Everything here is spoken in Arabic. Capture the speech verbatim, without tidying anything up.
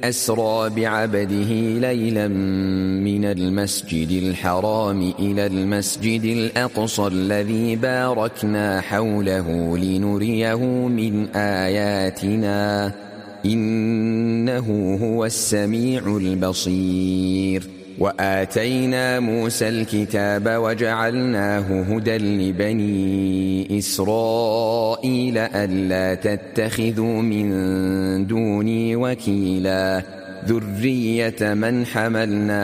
أسرى بعبده ليلا من المسجد الحرام إلى المسجد الأقصى الذي باركنا حوله لنريه من آياتنا إنه هو السميع البصير. وآتينا موسى الكتاب وجعلناه هدى لبني إسرائيل ألا تتخذوا من دوني وكيلا ذرية من حملنا